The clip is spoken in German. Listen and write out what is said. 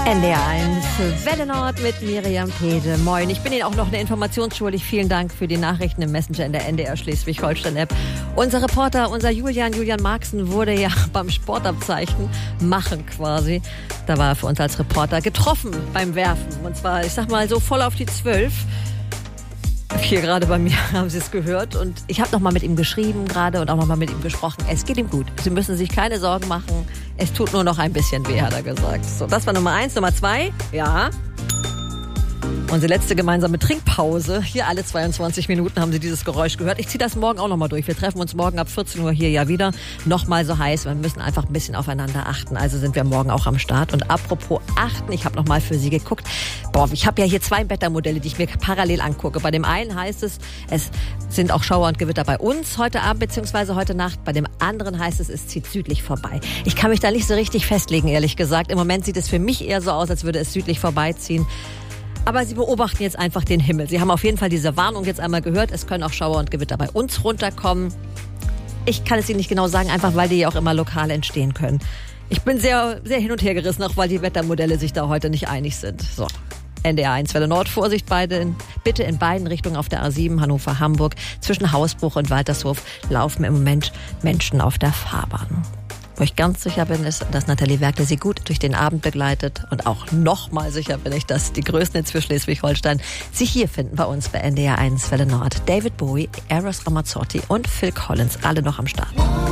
NDR 1 Welle Nord mit Miriam Pede. Moin, ich bin Ihnen auch noch eine Information schuldig. Vielen Dank für die Nachrichten im Messenger in der NDR Schleswig-Holstein-App. Unser Reporter, unser Julian Marxen, wurde ja beim Sportabzeichen machen quasi. Da war er für uns als Reporter getroffen beim Werfen. Und zwar, ich sag mal so voll auf die 12. Hier gerade bei mir haben Sie es gehört. Und ich habe nochmal mit ihm geschrieben gerade und auch nochmal mit ihm gesprochen. Es geht ihm gut. Sie müssen sich keine Sorgen machen. Es tut nur noch ein bisschen weh, hat er gesagt. So, das war Nummer 1. Nummer 2, ja. Unsere letzte gemeinsame Trinkpause. Hier alle 22 Minuten haben Sie dieses Geräusch gehört. Ich ziehe das morgen auch nochmal durch. Wir treffen uns morgen ab 14 Uhr hier ja wieder. Nochmal so heiß. Wir müssen einfach ein bisschen aufeinander achten. Also sind wir morgen auch am Start. Und apropos achten, ich habe nochmal für Sie geguckt. Ich habe ja hier 2 Wettermodelle, die ich mir parallel angucke. Bei dem einen heißt es sind auch Schauer und Gewitter bei uns heute Abend bzw. heute Nacht. Bei dem anderen heißt es zieht südlich vorbei. Ich kann mich da nicht so richtig festlegen, ehrlich gesagt. Im Moment sieht es für mich eher so aus, als würde es südlich vorbeiziehen. Aber Sie beobachten jetzt einfach den Himmel. Sie haben auf jeden Fall diese Warnung jetzt einmal gehört. Es können auch Schauer und Gewitter bei uns runterkommen. Ich kann es Ihnen nicht genau sagen, einfach weil die ja auch immer lokal entstehen können. Ich bin sehr, sehr hin und her gerissen, auch weil die Wettermodelle sich da heute nicht einig sind. So, NDR 1 Welle Nord, Vorsicht bitte in beiden Richtungen auf der A7 Hannover-Hamburg. Zwischen Hausbruch und Waltershof laufen im Moment Menschen auf der Fahrbahn. Wo ich ganz sicher bin, ist, dass Nathalie Werkle Sie gut durch den Abend begleitet. Und auch nochmal sicher bin ich, dass die Größten jetzt für Schleswig-Holstein sich hier finden bei uns bei NDR 1 Welle Nord. David Bowie, Eros Ramazzotti und Phil Collins, alle noch am Start.